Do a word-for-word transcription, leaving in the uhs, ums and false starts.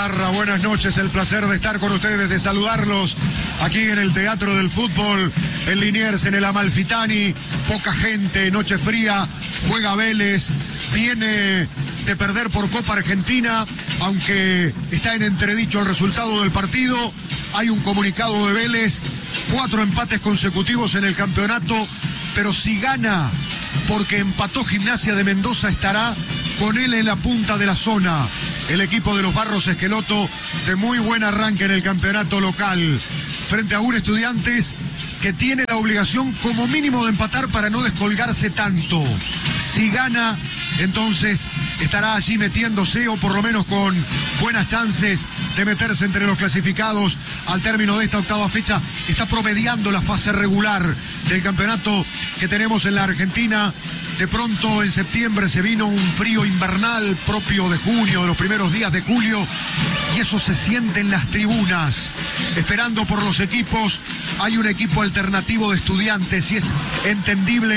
Parra, buenas noches, el placer de estar con ustedes, de saludarlos aquí en el Teatro del Fútbol, en Liniers, en el Amalfitani, poca gente, noche fría, juega Vélez, viene de perder por Copa Argentina, aunque está en entredicho el resultado del partido, hay un comunicado de Vélez, cuatro empates consecutivos en el campeonato, pero si gana, porque empató Gimnasia de Mendoza, estará con él en la punta de la zona. El equipo de los Barros Esqueloto de muy buen arranque en el campeonato local, frente a un Estudiantes que tiene la obligación como mínimo de empatar para no descolgarse tanto. Si gana, entonces estará allí metiéndose, o por lo menos con buenas chances de meterse entre los clasificados al término de esta octava fecha. Está promediando la fase regular del campeonato que tenemos en la Argentina. De pronto en septiembre se vino un frío invernal propio de junio, de los primeros días de julio, y eso se siente en las tribunas. Esperando por los equipos, hay un equipo alternativo de Estudiantes y es entendible